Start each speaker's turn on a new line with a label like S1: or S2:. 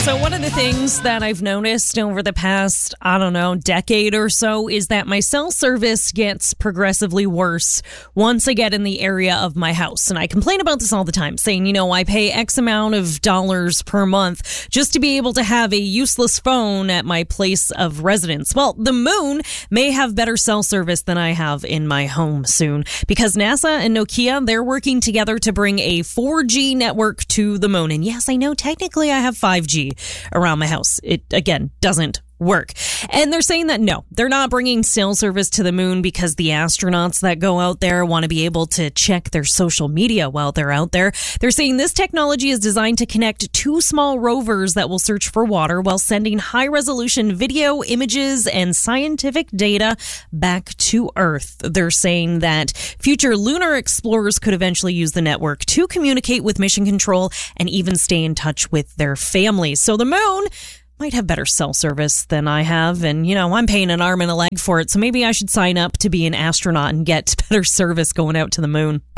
S1: So one of the things that I've noticed over the past, decade or so is that my cell service gets progressively worse once I get in the area of my house. And I complain about this all the time, saying, I pay X amount of dollars per month just to be able to have a useless phone at my place of residence. Well, the moon may have better cell service than I have in my home soon, because NASA and Nokia, they're working together to bring a 4G network to the moon. And yes, I know technically I have 5G around my house. It, again, doesn't work. And they're saying that no, they're not bringing cell service to the moon because the astronauts that go out there want to be able to check their social media while they're out there. They're saying this technology is designed to connect two small rovers that will search for water while sending high-resolution video, images, and scientific data back to Earth. They're saying that future lunar explorers could eventually use the network to communicate with mission control and even stay in touch with their families. So the moon might have better cell service than I have. And, I'm paying an arm and a leg for it. So maybe I should sign up to be an astronaut and get better service going out to the moon.